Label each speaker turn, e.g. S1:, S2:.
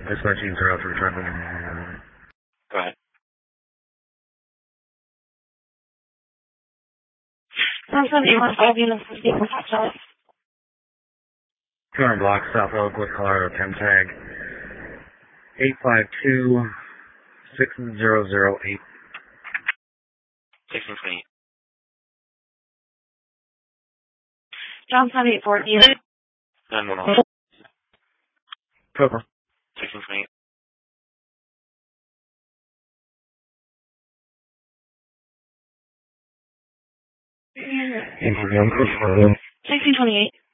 S1: Dispatching 0 to return.
S2: Go ahead.
S3: Sounds good. You want 5 units to speak with Hotshot?
S1: 200 block, South Oakwood, Colorado, 10 tag. 852 6008.
S2: 1628.
S3: John 7814.
S2: No.
S1: Cover.
S2: 1628.
S1: Interview.
S3: 1628.